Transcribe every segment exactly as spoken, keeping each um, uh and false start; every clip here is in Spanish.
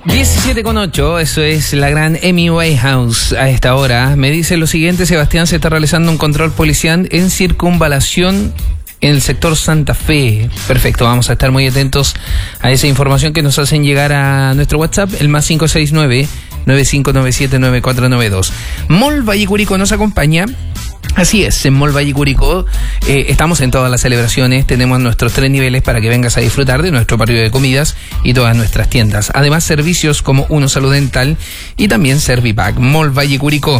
diecisiete con ocho, eso es la gran Amy Winehouse a esta hora. Me dice lo siguiente: Sebastián, se está realizando un control policial en circunvalación en el sector Santa Fe. Perfecto, vamos a estar muy atentos a esa información que nos hacen llegar a nuestro WhatsApp, el más cinco seis nueve, nueve cinco nueve siete, nueve cuatro nueve dos. Mall Valle Curicó nos acompaña. Así es, en Mall Valle Curicó eh, estamos en todas las celebraciones, tenemos nuestros tres niveles para que vengas a disfrutar de nuestro patio de comidas y todas nuestras tiendas. Además, servicios como Uno Salud Dental y también Servipack. Mall Valle Curicó,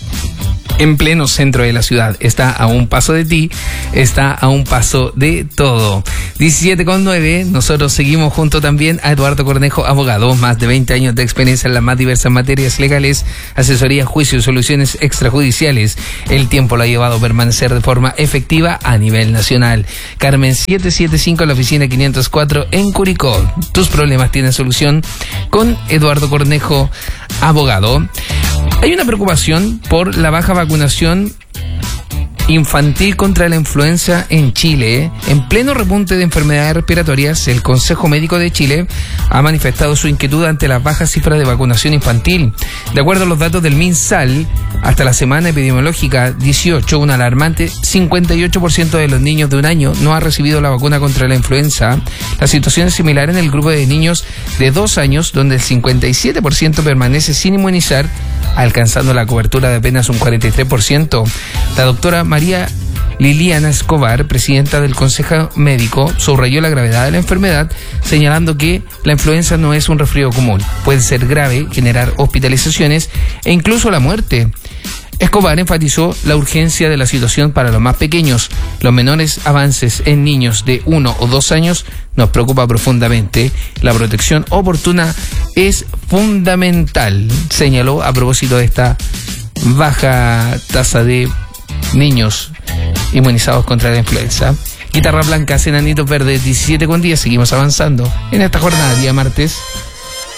en pleno centro de la ciudad, está a un paso de ti, está a un paso de todo. diecisiete con nueve, nosotros seguimos junto también a Eduardo Cornejo, abogado, más de veinte años de experiencia en las más diversas materias legales, asesoría, juicio y soluciones extrajudiciales. El tiempo lo ha llevado a permanecer de forma efectiva a nivel nacional. Carmen setecientos setenta y cinco, la oficina quinientos cuatro en Curicó. Tus problemas tienen solución con Eduardo Cornejo, abogado. Hay una preocupación por la baja vacunación infantil contra la influenza en Chile. En pleno repunte de enfermedades respiratorias, el Consejo Médico de Chile ha manifestado su inquietud ante las bajas cifras de vacunación infantil. De acuerdo a los datos del MinSal, hasta la semana epidemiológica dieciocho, un alarmante cincuenta y ocho por ciento de los niños de un año no ha recibido la vacuna contra la influenza. La situación es similar en el grupo de niños de dos años, donde el cincuenta y siete por ciento permanece sin inmunizar, alcanzando la cobertura de apenas un cuarenta y tres por ciento. La doctora María Liliana Escobar, presidenta del Consejo Médico, subrayó la gravedad de la enfermedad, señalando que la influenza no es un resfrío común. Puede ser grave, generar hospitalizaciones e incluso la muerte. Escobar enfatizó la urgencia de la situación para los más pequeños. Los menores avances en niños de uno o dos años nos preocupa profundamente. La protección oportuna es fundamental, señaló a propósito de esta baja tasa de niños inmunizados contra la influenza. Guitarra Blanca, Enanitos Verdes, diecisiete con diez. Seguimos avanzando en esta jornada, día martes.